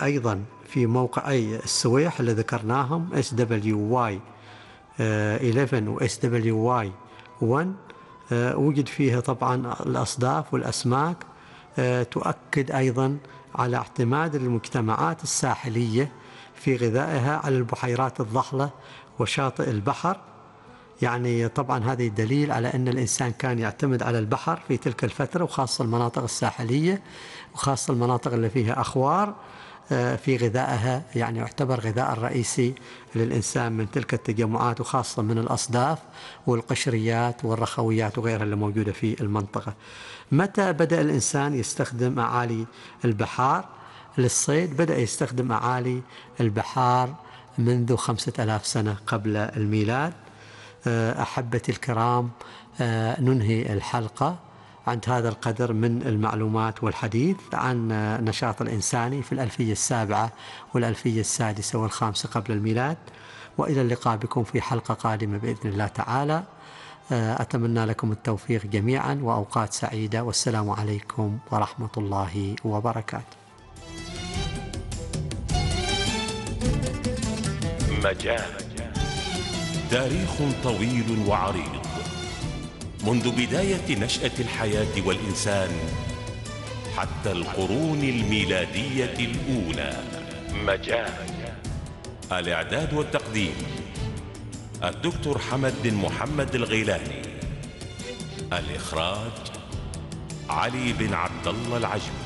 أيضا في موقعي السويح اللي ذكرناهم SWY 11 و SWY 1. وجد فيها طبعا الأصداف والأسماك، تؤكد أيضا على اعتماد المجتمعات الساحلية في غذائها على البحيرات الضحلة وشاطئ البحر. يعني طبعا هذا دليل على أن الإنسان كان يعتمد على البحر في تلك الفترة، وخاصة المناطق الساحلية وخاصة المناطق اللي فيها أخوار في غذائها. يعني يعتبر غذاء الرئيسي للإنسان من تلك التجمعات، وخاصة من الأصداف والقشريات والرخويات وغيرها اللي موجودة في المنطقة. متى بدأ الإنسان يستخدم أعالي البحار للصيد؟ بدأ يستخدم أعالي البحار منذ 5000 سنة قبل الميلاد. أحبتي الكرام، ننهي الحلقة عند هذا القدر من المعلومات والحديث عن نشاط الإنساني في الألفية السابعة والألفية السادسة والخامسة قبل الميلاد. وإلى اللقاء بكم في حلقة قادمة بإذن الله تعالى. أتمنى لكم التوفيق جميعا وأوقات سعيدة، والسلام عليكم ورحمة الله وبركاته. مجال تاريخ طويل وعريض، منذ بداية نشأة الحياة والإنسان حتى القرون الميلادية الأولى. مجال الإعداد والتقديم الدكتور حمد بن محمد الغيلاني. الإخراج علي بن عبد الله العجمي.